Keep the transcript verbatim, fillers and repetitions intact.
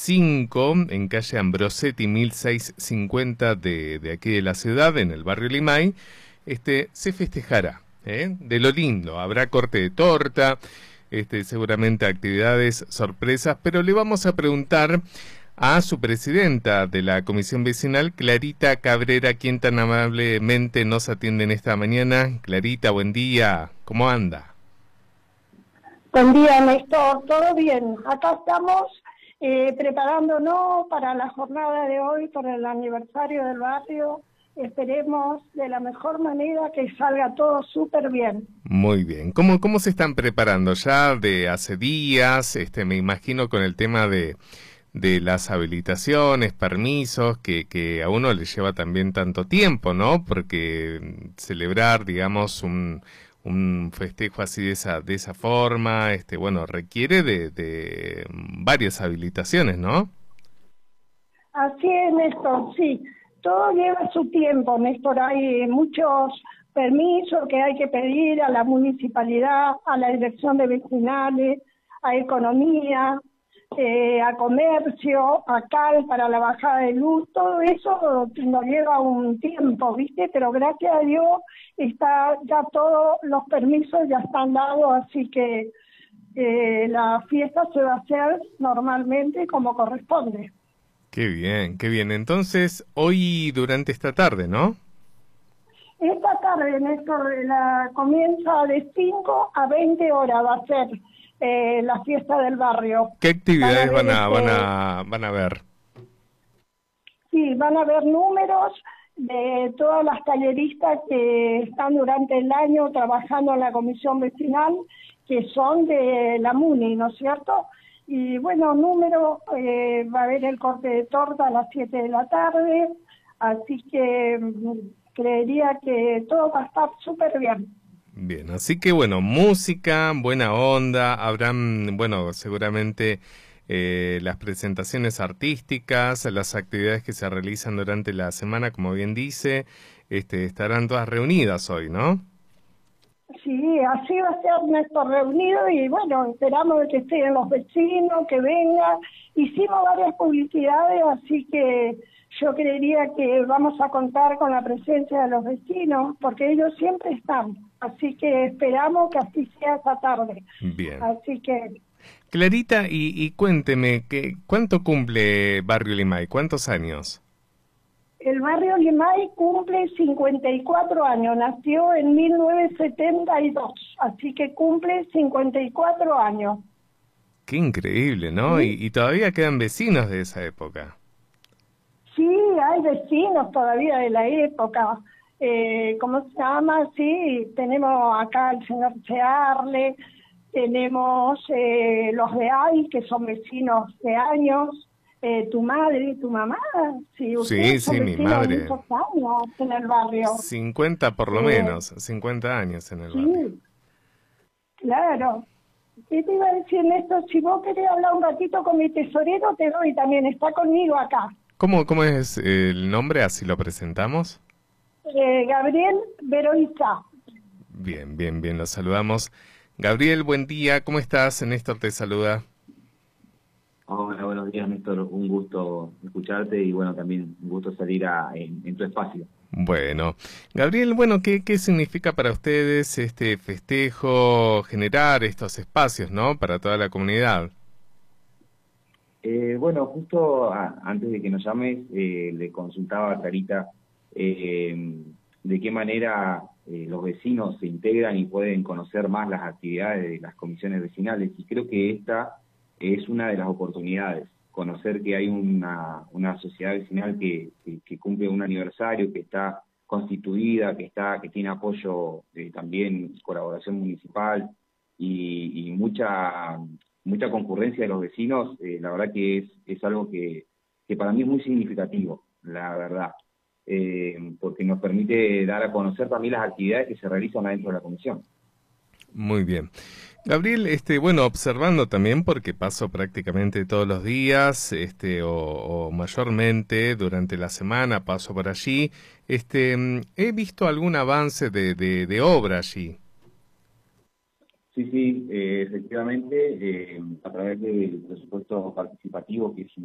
cinco, en calle Ambrosetti mil seiscientos cincuenta de, de aquí de la ciudad, en el barrio Limay, este, se festejará, ¿eh? De lo lindo, habrá corte de torta, este, seguramente actividades sorpresas, pero le vamos a preguntar a su presidenta de la Comisión Vecinal, Clarita Cabrera, quien tan amablemente nos atiende en esta mañana. Clarita, buen día, ¿cómo anda? Buen día, Néstor, ¿todo bien? Acá estamos eh, preparándonos para la jornada de hoy, por el aniversario del barrio. Esperemos de la mejor manera que salga todo súper bien. Muy bien. ¿Cómo, cómo se están preparando? Ya de hace días, este, me imagino con el tema de, de las habilitaciones, permisos, que, que a uno le lleva también tanto tiempo, ¿no? Porque celebrar, digamos, un, un festejo así de esa, de esa forma, este, bueno, requiere de, de varias habilitaciones, ¿no? Así es, Néstor, sí. Todo lleva su tiempo, Néstor. Hay muchos permisos que hay que pedir a la municipalidad, a la dirección de vecinales, a economía, eh, a comercio, a cal para la bajada de luz. Todo eso nos lleva un tiempo, ¿viste? Pero gracias a Dios está ya todos los permisos ya están dados, así que eh, la fiesta se va a hacer normalmente como corresponde. Qué bien, qué bien. Entonces, hoy durante esta tarde, ¿no? Esta tarde, Néstor, la, comienza de cinco a veinte horas, va a ser eh, la fiesta del barrio. ¿Qué actividades van a, van a, van este, a, van a ver? Sí, van a ver números de todas las talleristas que están durante el año trabajando en la comisión vecinal, que son de la MUNI, ¿no es cierto? Y bueno, número, eh, va a haber el corte de torta a las siete de la tarde, así que mm, creería que todo va a estar súper bien. Bien, así que bueno, música, buena onda, habrán, bueno, seguramente eh, las presentaciones artísticas, las actividades que se realizan durante la semana, como bien dice, este, estarán todas reunidas hoy, ¿no? Sí, así va a ser nuestro reunido y bueno, esperamos que estén los vecinos, que vengan. Hicimos varias publicidades, así que yo creería que vamos a contar con la presencia de los vecinos, porque ellos siempre están. Así que esperamos que así sea esta tarde. Bien. Así que... Clarita, y, y cuénteme, que, ¿cuánto cumple Barrio Limay? ¿Cuántos años? El barrio Limay cumple cincuenta y cuatro años, nació en mil novecientos setenta y dos, así que cumple cincuenta y cuatro años. Qué increíble, ¿no? ¿Sí? Y, y todavía quedan vecinos de esa época. Sí, hay vecinos todavía de la época. Eh, ¿Cómo se llama? Sí, tenemos acá al señor Searle, tenemos eh, los de ahí, que son vecinos de años. Eh, tu madre y tu mamá, sí, Sí, ustedes son sí, mi vecinos de madre. muchos años en el barrio. cincuenta por lo Eh, menos, cincuenta años en el barrio. sí, claro. ¿Qué te iba a decir, Néstor? Si vos querés hablar un ratito con mi tesorero, te doy también, está conmigo acá. ¿Cómo, cómo es el nombre? Así lo presentamos. Eh, Gabriel Veroiza. Bien, bien, bien, lo saludamos. Gabriel, buen día, ¿cómo estás? Néstor te saluda. Hola, buenos días, Néstor. Un gusto escucharte y, bueno, también un gusto salir a, en, en tu espacio. Bueno, Gabriel, bueno, ¿qué, qué significa para ustedes este festejo, generar estos espacios, ¿no? Para toda la comunidad. Eh, bueno, justo a- antes de que nos llames, eh, le consultaba a Clarita eh, de qué manera eh, los vecinos se integran y pueden conocer más las actividades de las comisiones vecinales. Y creo que esta es una de las oportunidades, conocer que hay una, una sociedad vecinal que, que, que cumple un aniversario, que está constituida, que está que tiene apoyo, eh, también colaboración municipal y, y mucha mucha concurrencia de los vecinos. Eh, la verdad que es, es algo que, que para mí es muy significativo, la verdad, eh, porque nos permite dar a conocer también las actividades que se realizan adentro de la comisión. Muy bien. Gabriel, este, bueno, observando también, porque paso prácticamente todos los días, este, o, o mayormente durante la semana paso por allí, este, mm, he visto algún avance de, de, de obra allí. Sí, sí, eh, efectivamente, eh, a través del presupuesto participativo, que es